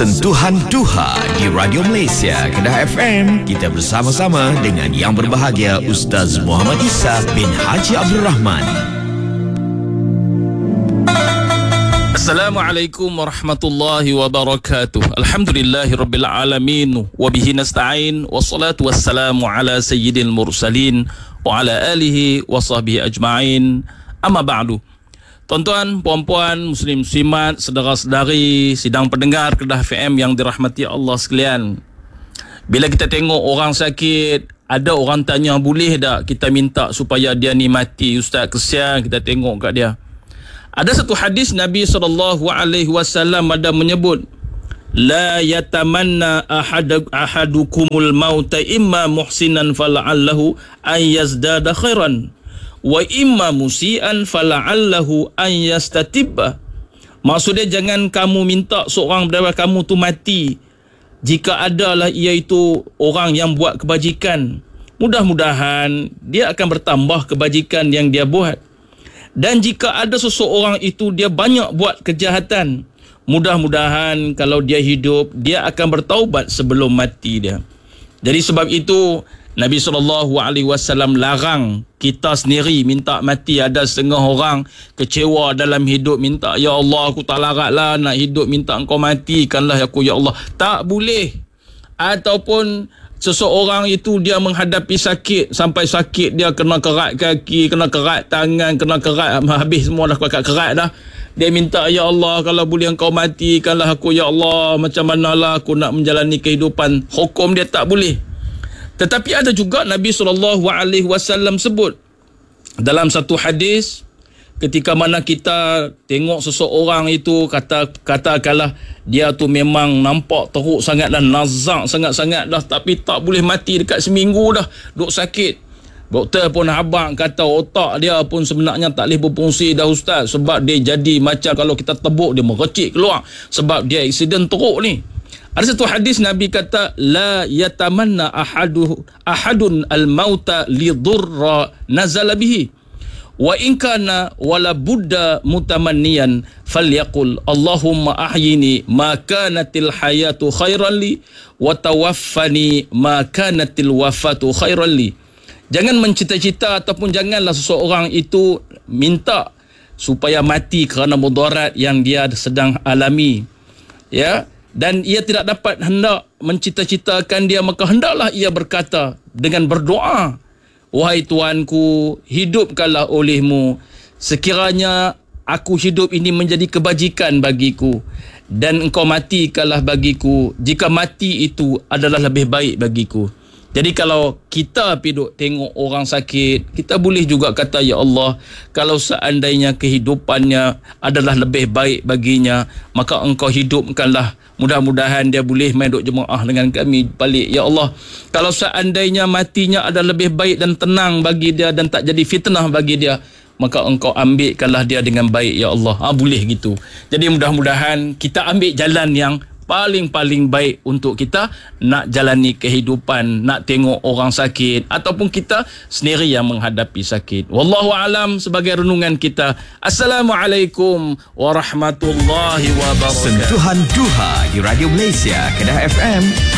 Sentuhan Duha di Radio Malaysia Kedah FM. Kita bersama-sama dengan yang berbahagia Ustaz Muhammad Isa bin Haji Abdul Rahman. Assalamualaikum warahmatullahi wabarakatuh. Alhamdulillahirabbil alamin wa bihi nasta'in wassalatu wassalamu ala sayyidil mursalin wa ala alihi wa sahbihi ajma'in. Amma ba'du. Tuan-tuan, puan-puan, muslim-muslimat, saudara-saudari, sidang pendengar Kedah FM yang dirahmati Allah sekalian. Bila kita tengok orang sakit, ada orang tanya, boleh tak kita minta supaya dia ni mati? Ustaz, kesian kita tengok kat dia. Ada satu hadis Nabi SAW ada menyebut, la yatamanna ahadukumul mauta imma muhsinan fala'allahu an yazdada khairan wa imma musian fala'allahu an yastatibba. Maksudnya, jangan kamu minta seorang daripada kamu tu mati jika adalah iaitu orang yang buat kebajikan. Mudah-mudahan dia akan bertambah kebajikan yang dia buat. Dan jika ada seseorang itu dia banyak buat kejahatan, mudah-mudahan kalau dia hidup, dia akan bertaubat sebelum mati dia. Jadi sebab itu Nabi SAW larang kita sendiri minta mati. Ada setengah orang kecewa dalam hidup, minta, ya Allah, aku tak larat lah nak hidup, minta engkau matikanlah aku, ya Allah. Tak boleh. Ataupun seseorang itu dia menghadapi sakit, sampai sakit dia kena kerat kaki, kena kerat tangan, kena kerat, habis semua dah pakai kerat dah. Dia minta, ya Allah, kalau boleh engkau matikanlah aku, ya Allah, macam manalah aku nak menjalani kehidupan. Hukum dia tak boleh. Tetapi ada juga Nabi SAW sebut dalam satu hadis, ketika mana kita tengok seseorang itu, katakanlah dia tu memang nampak teruk sangat dah, nazak sangat-sangat dah, tapi tak boleh mati dekat seminggu dah, duk sakit. Doktor pun habaq kata otak dia pun sebenarnya tak boleh berfungsi dah Ustaz, sebab dia jadi macam kalau kita tebuk dia merecik keluar, sebab dia aksiden teruk ni. Ada satu hadis Nabi kata, la yatamanna ahadun al-mauta li dhurra nazala bihi wa in kana wala budda mutamanniyan falyaqul Allahumma ahyini ma kanatil hayatu khairan li wa tawaffani ma kanatil wafatu khairan li. Jangan mencita-cita ataupun janganlah seseorang itu minta supaya mati kerana mudarat yang dia sedang alami, ya, dan ia tidak dapat hendak mencita-citakan dia, maka hendaklah ia berkata dengan berdoa, wahai Tuanku, hidupkanlah olehmu sekiranya aku hidup ini menjadi kebajikan bagiku, dan engkau matikanlah bagiku jika mati itu adalah lebih baik bagiku. Jadi kalau kita pergi tengok orang sakit, kita boleh juga kata, ya Allah, kalau seandainya kehidupannya adalah lebih baik baginya, maka engkau hidupkanlah. Mudah-mudahan dia boleh main duk jemaah dengan kami balik. Ya Allah, kalau seandainya matinya adalah lebih baik dan tenang bagi dia dan tak jadi fitnah bagi dia, maka engkau ambilkanlah dia dengan baik, ya Allah. Boleh gitu. Jadi mudah-mudahan kita ambil jalan yang paling-paling baik untuk kita nak jalani kehidupan, nak tengok orang sakit ataupun kita sendiri yang menghadapi sakit. Wallahu alam sebagai renungan kita. Assalamualaikum warahmatullahi wabarakatuh. Sentuhan Duha di Radio Malaysia Kedah FM.